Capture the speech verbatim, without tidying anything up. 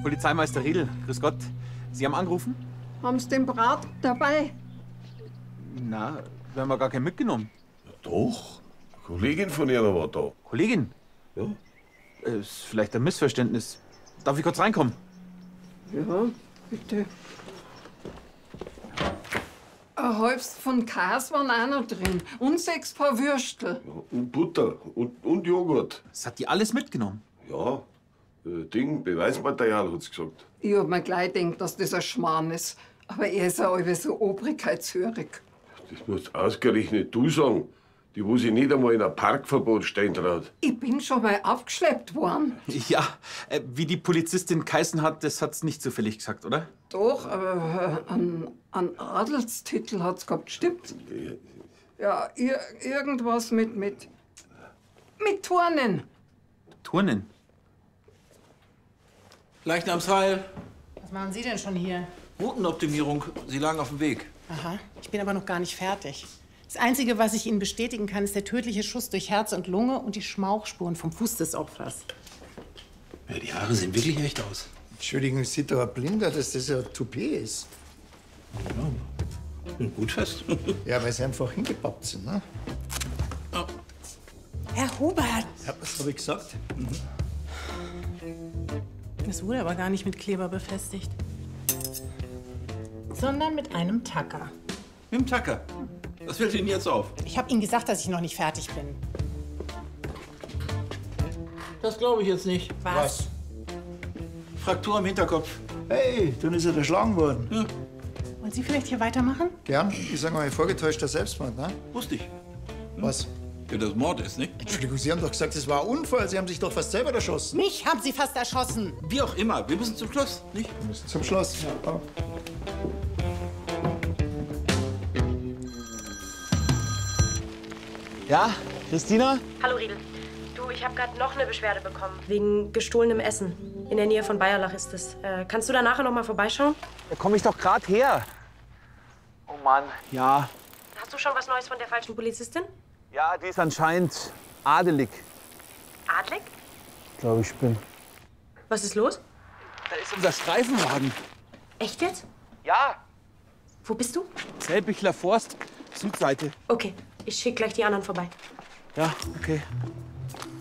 Polizeimeister Riedl, grüß Gott. Sie haben angerufen? Haben Sie den Brat dabei? Na, wir haben ja gar keinen mitgenommen. Ja, doch. Eine Kollegin von Ihrer war da. Kollegin? Ja. Äh, Ist vielleicht ein Missverständnis. Darf ich kurz reinkommen? Ja, bitte. Ein halbst von Käse waren auch noch drin. Und sechs Paar Würstel. Ja, und Butter und, und Joghurt. Das hat die alles mitgenommen. Ja, äh, Ding, Beweismaterial, hat's gesagt. Ich hab mir gleich gedacht, dass das ein Schmarrn ist. Aber er ist ja alle so obrigkeitshörig. Das musst ausgerechnet du sagen, die wo sich nicht einmal in ein Parkverbot stehen traut. Ich bin schon mal aufgeschleppt worden. Ja, äh, wie die Polizistin geheißen hat, das hat's nicht zufällig gesagt, oder? Doch, aber äh, einen, einen Adelstitel hat's gehabt, stimmt? Ja, ir irgendwas mit, mit, mit Turnen. Turnen? Leichnamsheil, Was machen Sie denn schon hier? Routenoptimierung. Sie lagen auf dem Weg. Aha, ich bin aber noch gar nicht fertig. Das Einzige, was ich Ihnen bestätigen kann, ist der tödliche Schuss durch Herz und Lunge und die Schmauchspuren vom Fuß des Opfers. Ja, die Haare sehen wirklich echt aus. Entschuldigung, sieht doch ein Blinder, dass das ein Toupet ist. Ja, gut fest. Ja, weil sie einfach hingepappt sind, ne? Herr Hubert! Ja, was habe ich gesagt? Das wurde aber gar nicht mit Kleber befestigt. Sondern mit einem Tacker. Mit dem Tacker. Was fällt Ihnen jetzt auf? Ich habe Ihnen gesagt, dass ich noch nicht fertig bin. Das glaube ich jetzt nicht. Was? Fraktur im Hinterkopf. Hey, dann ist er erschlagen worden. Ja, Wollen Sie vielleicht hier weitermachen? Gern. Ich sage mal, vorgetäuschter Selbstmord, ne? wusste ich. Was? Ja, das Mord ist, nicht? Entschuldigung, Sie haben doch gesagt, es war ein Unfall. Sie haben sich doch fast selber erschossen. Mich haben Sie fast erschossen. Wie auch immer, wir müssen zum Schluss, nicht? Wir müssen zum Schloss. Ja. Ja, Christina? Hallo Riedl. Du, ich habe gerade noch eine Beschwerde bekommen. Wegen gestohlenem Essen. In der Nähe von Bayerlach ist es. Äh, kannst du da nachher noch mal vorbeischauen? Da komme ich doch gerade her. Oh Mann. Ja. Hast du schon was Neues von der falschen Polizistin? Ja, die ist anscheinend adelig, Adlig? glaube ich bin. Was ist los? Da ist unser Streifenwagen. Echt jetzt? Ja. Wo bist du? Selbichler Forst, Südseite. Okay, ich schicke gleich die anderen vorbei. Ja, okay.